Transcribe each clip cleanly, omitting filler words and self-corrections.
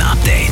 Update.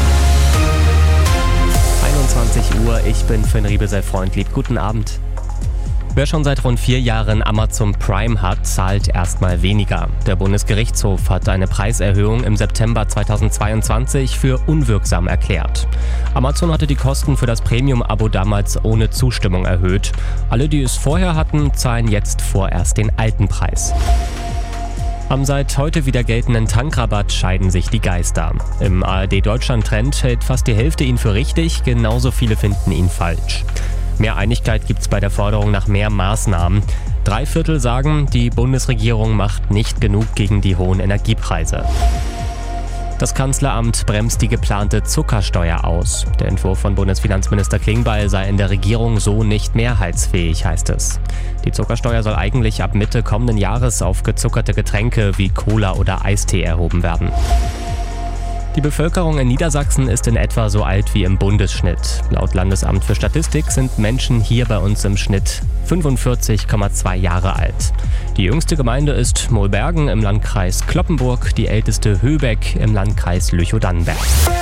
21 Uhr, ich bin Finn Riebesell-Freundlieb. Guten Abend. Wer schon seit rund 4 Jahren Amazon Prime hat, zahlt erstmal weniger. Der Bundesgerichtshof hat eine Preiserhöhung im September 2022 für unwirksam erklärt. Amazon hatte die Kosten für das Premium-Abo damals ohne Zustimmung erhöht. Alle, die es vorher hatten, zahlen jetzt vorerst den alten Preis. Am seit heute wieder geltenden Tankrabatt scheiden sich die Geister. Im ARD-Deutschland-Trend hält fast die Hälfte ihn für richtig, genauso viele finden ihn falsch. Mehr Einigkeit gibt's bei der Forderung nach mehr Maßnahmen. 3/4 sagen, die Bundesregierung macht nicht genug gegen die hohen Energiepreise. Das Kanzleramt bremst die geplante Zuckersteuer aus. Der Entwurf von Bundesfinanzminister Klingbeil sei in der Regierung so nicht mehrheitsfähig, heißt es. Die Zuckersteuer soll eigentlich ab Mitte kommenden Jahres auf gezuckerte Getränke wie Cola oder Eistee erhoben werden. Die Bevölkerung in Niedersachsen ist in etwa so alt wie im Bundesschnitt. Laut Landesamt für Statistik sind Menschen hier bei uns im Schnitt 45,2 Jahre alt. Die jüngste Gemeinde ist Mohlbergen im Landkreis Cloppenburg, die älteste Höbeck im Landkreis Lüchow-Dannenberg.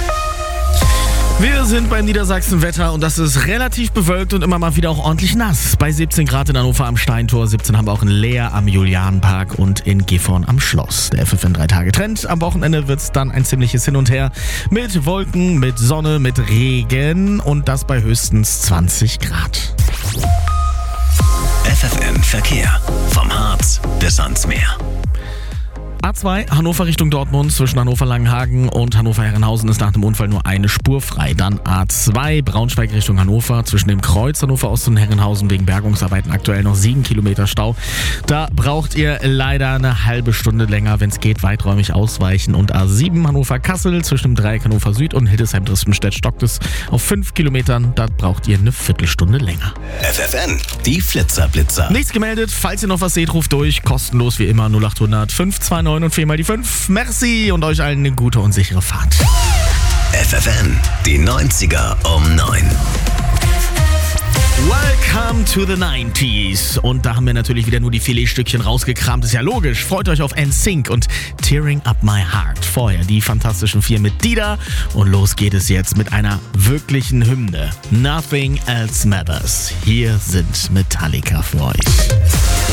Wir sind beim Niedersachsen-Wetter und das ist relativ bewölkt und immer mal wieder auch ordentlich nass. Bei 17 Grad in Hannover am Steintor, 17 haben wir auch in Leer am Julianenpark und in Gifhorn am Schloss. Der FFN 3-Tage-Trend. Am Wochenende wird es dann ein ziemliches Hin und Her mit Wolken, mit Sonne, mit Regen und das bei höchstens 20 Grad. FFN Verkehr. Vom Harz bis ans Meer. A2 Hannover Richtung Dortmund zwischen Hannover-Langenhagen und Hannover-Herrenhausen ist nach dem Unfall nur eine Spur frei. Dann A2 Braunschweig Richtung Hannover zwischen dem Kreuz Hannover Ost und Herrenhausen wegen Bergungsarbeiten aktuell noch 7 Kilometer Stau. Da braucht ihr leider eine halbe Stunde länger, wenn es geht, weiträumig ausweichen. Und A7 Hannover-Kassel zwischen dem Dreieck Hannover Süd und Hildesheim-Drispenstedt stockt es auf 5 Kilometern. Da braucht ihr eine Viertelstunde länger. FFN, die Flitzer-Blitzer. Nichts gemeldet, falls ihr noch was seht, ruft durch. Kostenlos wie immer 0800 529 und 4 mal die 5. Merci und euch allen eine gute und sichere Fahrt. FFN, die 90er um 9. Welcome to the 90s. Und da haben wir natürlich wieder nur die Filetstückchen rausgekramt. Ist ja logisch. Freut euch auf NSYNC und Tearing Up My Heart. Vorher die Fantastischen 4 mit Dida. Und los geht es jetzt mit einer wirklichen Hymne. Nothing Else Matters. Hier sind Metallica für euch.